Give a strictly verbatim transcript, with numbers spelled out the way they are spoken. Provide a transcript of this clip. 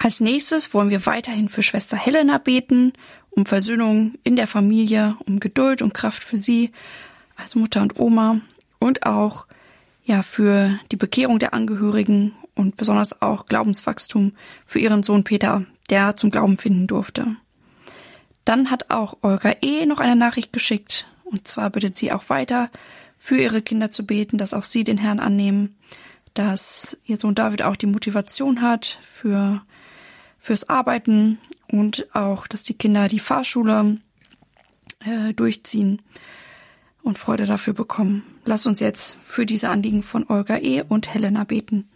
Als nächstes wollen wir weiterhin für Schwester Helena beten, um Versöhnung in der Familie, um Geduld und Kraft für sie als Mutter und Oma und auch ja für die Bekehrung der Angehörigen und besonders auch Glaubenswachstum für ihren Sohn Peter, der zum Glauben finden durfte. Dann hat auch Olga E. noch eine Nachricht geschickt, und zwar bittet sie auch weiter, für ihre Kinder zu beten, dass auch sie den Herrn annehmen, dass ihr Sohn David auch die Motivation hat für fürs Arbeiten und auch, dass die Kinder die Fahrschule äh, durchziehen und Freude dafür bekommen. Lasst uns jetzt für diese Anliegen von Olga E. und Helena beten.